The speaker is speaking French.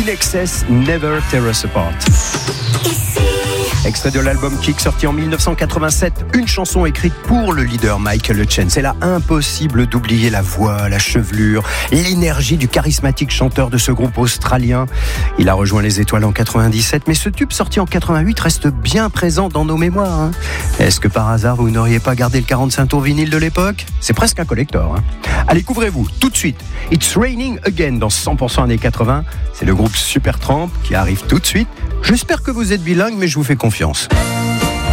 In Excess, Never Tear Us Apart. Extrait de l'album Kick sorti en 1987, une chanson écrite pour le leader Michael Hutchence. C'est là impossible d'oublier la voix, la chevelure, l'énergie du charismatique chanteur de ce groupe australien. Il a rejoint les Étoiles en 97, mais ce tube sorti en 88 reste bien présent dans nos mémoires. Est-ce que par hasard vous n'auriez pas gardé le 45 tours vinyle de l'époque ? C'est presque un collector. Allez, couvrez-vous tout de suite. It's Raining Again dans 100% années 80. C'est le groupe Supertramp qui arrive tout de suite. J'espère que vous êtes bilingue, mais je vous fais confiance.